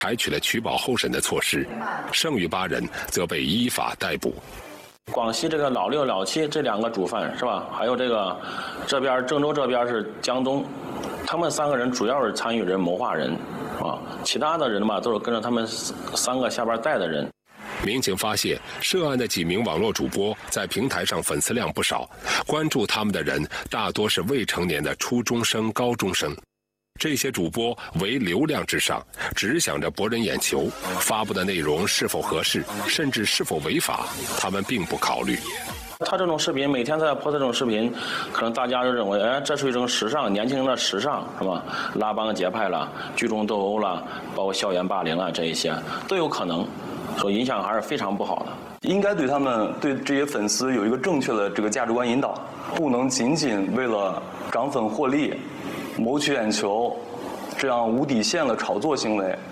采取了取保候审的措施，剩余8人则被依法逮捕。 广西这个老6、老7这2个主犯是吧？还有这边郑州这边是江东，他们3个人主要是参与人、谋划人，啊，其他的人嘛都是跟着他们3个下边带的人。 民警发现，涉案的几名网络主播在平台上粉丝量不少，关注他们的人大多是未成年的初中生、高中生。这些主播唯流量至上，只想着博人眼球，发布的内容是否合适，甚至是否违法，他们并不考虑。 他这种视频每天在播这种视频，可能大家就认为，哎，这是一种时尚，年轻人的时尚是吧？拉帮结派了，聚众斗殴了，包括校园霸凌啊，这一些都有可能，所以影响还是非常不好的。 应该对这些粉丝有一个正确的这个价值观引导，不能仅仅为了涨粉获利、谋取眼球，这样无底线的炒作行为。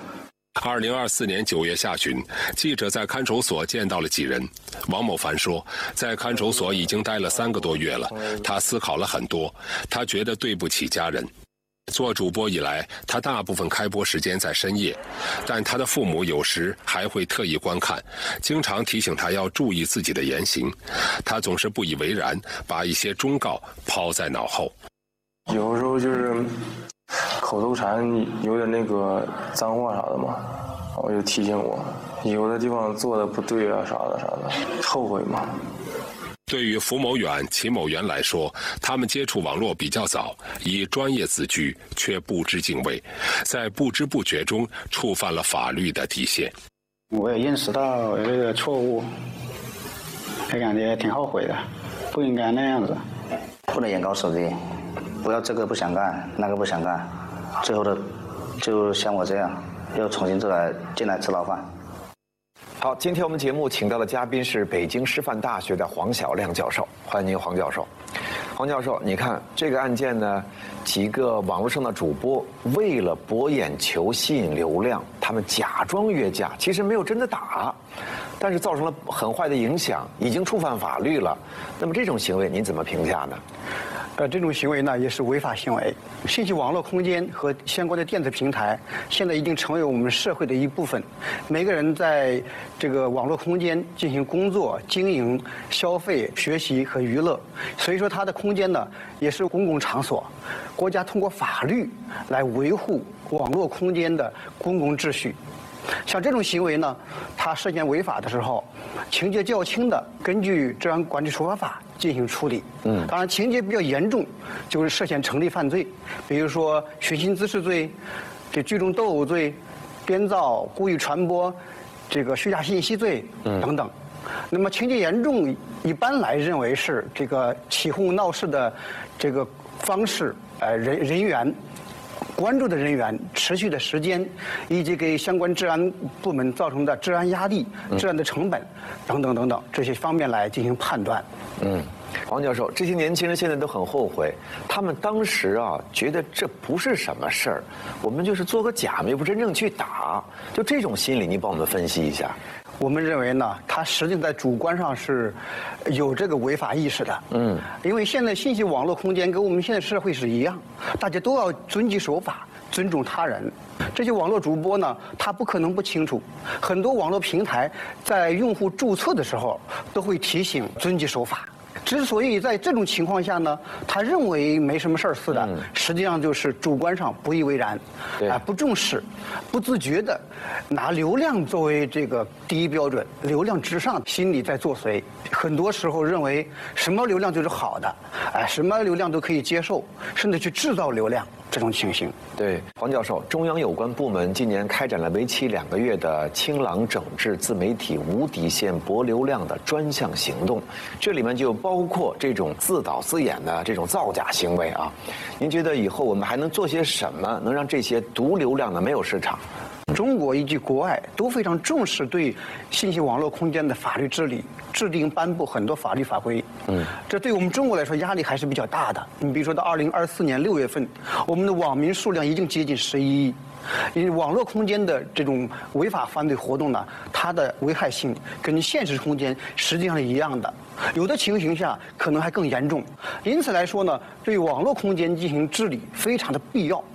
2024年9月下旬，记者在看守所见到了几人。王某凡说，在看守所已经待了3个多月了，他思考了很多，他觉得对不起家人。做主播以来，他大部分开播时间在深夜，但他的父母有时还会特意观看，经常提醒他要注意自己的言行。他总是不以为然，把一些忠告抛在脑后。 有时候就是口头禅有点那个脏话啥的嘛，我就提醒我，有的地方做的不对啊啥的，后悔嘛。 对于符某远、齐某元来说，他们接触网络比较早，以专业自居，却不知敬畏，在不知不觉中触犯了法律的底线。 我也认识到这个错误，也感觉挺后悔的，不应该那样子。 不能眼高手低，不要这个不想干，那个不想干，最后的就像我这样，又重新进来吃牢饭。 好，今天我们节目请到的嘉宾是北京师范大学的黄晓亮教授，欢迎您，黄教授。黄教授，你看这个案件呢，几个网络上的主播为了博眼球、吸引流量，他们假装约架，其实没有真的打，但是造成了很坏的影响，已经触犯法律了。那么这种行为您怎么评价呢？ 这种行为呢也是违法行为。信息网络空间和相关的电子平台现在已经成为我们社会的一部分。每个人在这个网络空间进行工作、经营、消费、学习和娱乐，所以说它的空间呢也是公共场所。国家通过法律来维护网络空间的公共秩序。像这种行为呢，它涉嫌违法的时候，情节较轻的，根据《治安管理处罚法》进行处理。当然情节比较严重，就是涉嫌成立犯罪，比如说寻衅滋事罪、聚众斗殴罪、编造、故意传播这个虚假信息罪等等。那么情节严重，一般来认为是这个起哄闹事的这个方式，人员。关注的人员、持续的时间，以及给相关治安部门造成的治安压力、治安的成本等等等等这些方面来进行判断。 黄教授，这些年轻人现在都很后悔，他们当时啊觉得这不是什么事儿，我们就是做个假嘛，又不真正去打，就这种心理，您帮我们分析一下。 我们认为呢，他实际在主观上是有这个违法意识的。因为现在信息网络空间跟我们现在社会是一样，大家都要遵纪守法，尊重他人。这些网络主播呢，他不可能不清楚，很多网络平台在用户注册的时候都会提醒遵纪守法。之所以在这种情况下呢，他认为没什么事儿似的，实际上就是主观上不以为然，不重视，不自觉的拿流量作为这个第一标准，流量至上，心理在作祟。很多时候认为什么流量就是好的，什么流量都可以接受，甚至去制造流量。这种情形。 对，黄教授，中央有关部门今年开展了为期2个月的清朗整治自媒体无底线博流量的专项行动，这里面就包括这种自导自演的这种造假行为啊。您觉得以后我们还能做些什么，能让这些毒流量的没有市场？ 中国以及国外都非常重视对信息网络空间的法律治理，制定颁布很多法律法规。这对我们中国来说压力还是比较大的。你比如说到2024年6月份，我们的网民数量已经接近11亿。因为网络空间的这种违法犯罪活动呢，它的危害性跟现实空间实际上是一样的，有的情形下可能还更严重。因此来说呢，对网络空间进行治理非常的必要。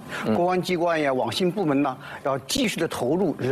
公安机关呀、网信部门呢，要继续的投入